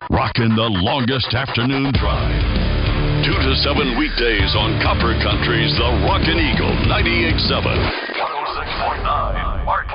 Rocking the longest afternoon drive. 2 to 7 weekdays on Copper Country's The Rockin' Eagle 98.7. 106.9.